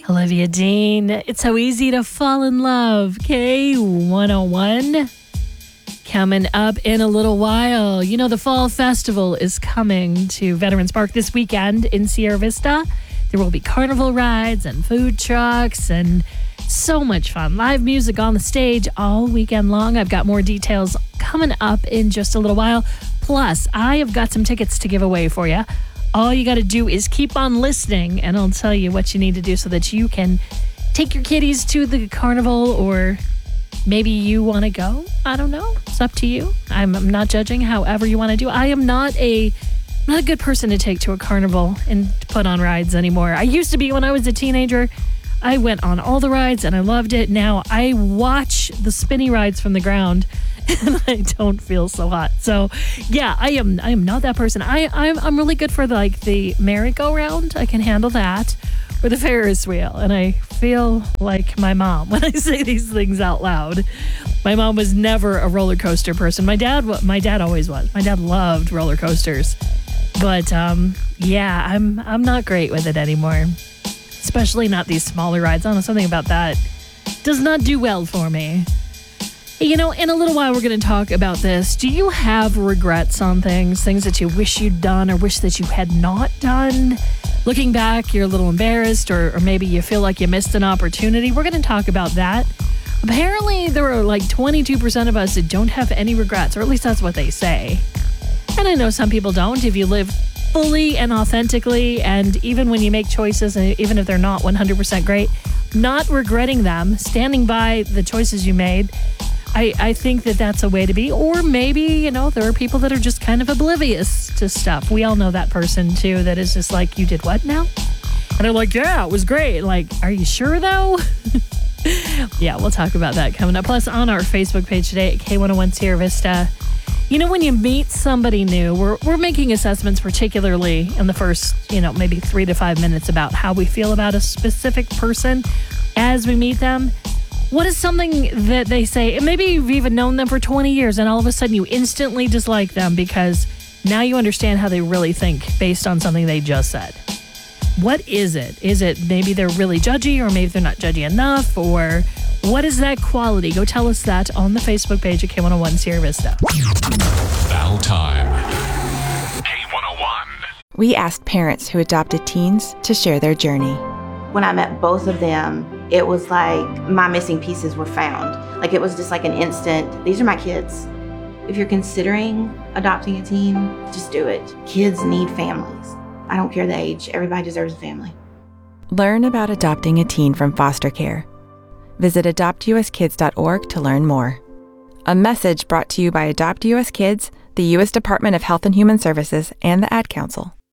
Olivia Dean, it's so easy to fall in love. K101. Coming up in a little while. You know, the Fall Festival is coming to Veterans Park this weekend in Sierra Vista. There will be carnival rides and food trucks and so much fun. Live music on the stage all weekend long. I've got more details coming up in just a little while. Plus, I have got some tickets to give away for you. All you got to do is keep on listening, and I'll tell you what you need to do so that you can take your kiddies to the carnival, or maybe you want to go. I don't know. It's up to you. I'm not judging however you want to do. I am not a good person to take to a carnival and put on rides anymore. I used to be when I was a teenager. I went on all the rides and I loved it. Now I watch the spinny rides from the ground and I don't feel so hot. So yeah, I am not that person. I'm really good for the merry-go-round. I can handle that. Or the Ferris wheel. And I feel like my mom when I say these things out loud. My mom was never a roller coaster person. My dad always was. My dad loved roller coasters. But yeah, I'm not great with it anymore. Especially not these smaller rides. I don't know, something about that does not do well for me. You know, in a little while, we're going to talk about this. Do you have regrets on things that you wish you'd done or wish that you had not done? Looking back, you're a little embarrassed, or maybe you feel like you missed an opportunity. We're going to talk about that. Apparently, there are 22% of us that don't have any regrets, or at least that's what they say. And I know some people don't. If you live fully and authentically, and even when you make choices, and even if they're not 100% great, not regretting them, standing by the choices you made, I think that that's a way to be. Or maybe, there are people that are just kind of oblivious to stuff. We all know that person, too, that is just like, you did what now? And they're like, yeah, it was great. Like, are you sure, though? Yeah, we'll talk about that coming up. Plus, on our Facebook page today at K101 Sierra Vista, when you meet somebody new, we're making assessments, particularly in the first, maybe 3 to 5 minutes about how we feel about a specific person as we meet them. What is something that they say, and maybe you've even known them for 20 years, and all of a sudden you instantly dislike them because now you understand how they really think based on something they just said? What is it? Is it maybe they're really judgy, or maybe they're not judgy enough, or what is that quality? Go tell us that on the Facebook page at K101 Sierra Vista. Now time. K101. We asked parents who adopted teens to share their journey. When I met both of them, it was like my missing pieces were found. It was just like an instant, these are my kids. If you're considering adopting a teen, just do it. Kids need families. I don't care the age. Everybody deserves a family. Learn about adopting a teen from foster care. Visit adoptuskids.org to learn more. A message brought to you by Adopt US Kids, the U.S. Department of Health and Human Services, and the Ad Council.